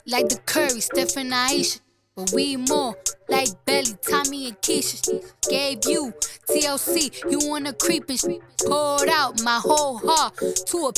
like the Curry, Steph and Aisha. But we more like Belly, Tommy and Keisha. Gave you TLC, you wanna creep and poured out my whole heart to a